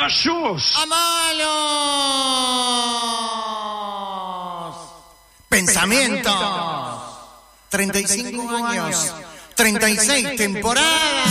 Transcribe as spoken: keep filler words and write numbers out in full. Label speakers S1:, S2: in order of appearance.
S1: ¡Caballos!
S2: ¡Amalos! Pensamientos. treinta y cinco años, treinta y seis temporadas.